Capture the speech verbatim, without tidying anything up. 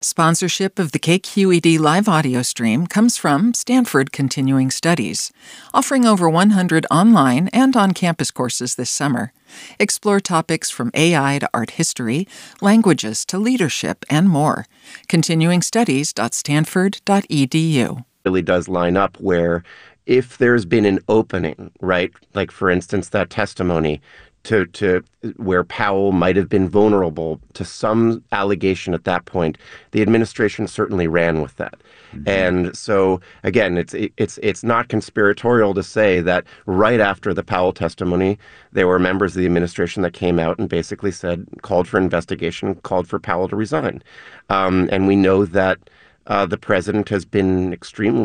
Sponsorship of the K Q E D live audio stream comes from Stanford Continuing Studies, offering over one hundred online and on-campus courses this summer. Explore topics from A I to art history, languages to leadership, and more. continuing studies dot stanford dot e d u. Really does line up where if there's been an opening, right, like for instance that testimony to to where Powell might have been vulnerable to some allegation at that point, the administration certainly ran with that. Mm-hmm. And so again, it's it's it's not conspiratorial to say that right after the Powell testimony, there were members of the administration that came out and basically said, called for investigation, called for Powell to resign. Um, and we know that uh, the president has been extremely